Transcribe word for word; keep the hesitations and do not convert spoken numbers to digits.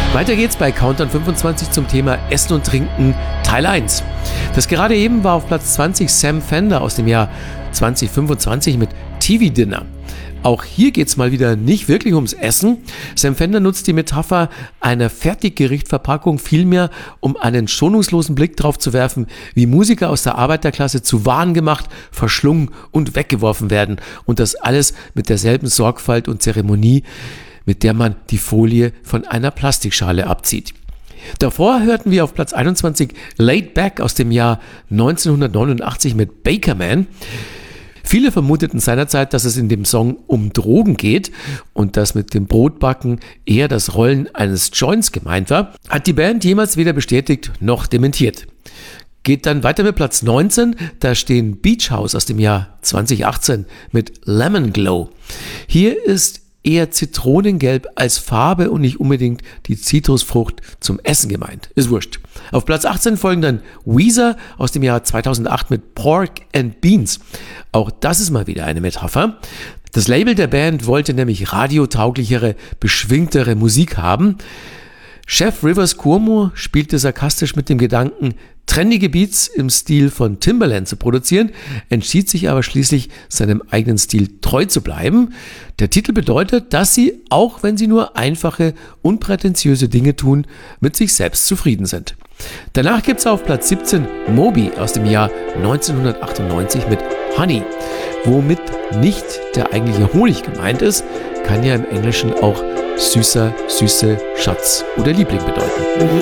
Weiter geht's bei Countdown fünfundzwanzig zum Thema Essen und Trinken Teil eins. Das gerade eben war auf Platz zwanzig Sam Fender aus dem Jahr zwanzig fünfundzwanzig mit T V Dinner. Auch hier geht's mal wieder nicht wirklich ums Essen. Sam Fender nutzt die Metapher einer Fertiggerichtverpackung vielmehr, um einen schonungslosen Blick darauf zu werfen, wie Musiker aus der Arbeiterklasse zu Waren gemacht, verschlungen und weggeworfen werden. Und das alles mit derselben Sorgfalt und Zeremonie, mit der man die Folie von einer Plastikschale abzieht. Davor hörten wir auf Platz einundzwanzig Laid Back aus dem Jahr neunzehnhundertneunundachtzig mit Baker Man. Viele vermuteten seinerzeit, dass es in dem Song um Drogen geht und dass mit dem Brotbacken eher das Rollen eines Joints gemeint war, hat die Band jemals weder bestätigt noch dementiert. Geht dann weiter mit Platz neunzehn, da stehen Beach House aus dem Jahr zwanzig achtzehn mit Lemon Glow. Hier ist eher Zitronengelb als Farbe und nicht unbedingt die Zitrusfrucht zum Essen gemeint. Ist wurscht. Auf Platz achtzehn folgen dann Weezer aus dem Jahr zweitausendacht mit Pork and Beans. Auch das ist mal wieder eine Metapher. Das Label der Band wollte nämlich radiotauglichere, beschwingtere Musik haben. Chef Rivers Cuomo spielte sarkastisch mit dem Gedanken, trendige Beats im Stil von Timbaland zu produzieren, entschied sich aber schließlich, seinem eigenen Stil treu zu bleiben. Der Titel bedeutet, dass sie, auch wenn sie nur einfache, unprätentiöse Dinge tun, mit sich selbst zufrieden sind. Danach gibt es auf Platz siebzehn Moby aus dem Jahr neunzehnhundertachtundneunzig mit Honey. Womit nicht der eigentliche Honig gemeint ist, kann ja im Englischen auch süßer, süße, Schatz oder Liebling bedeuten.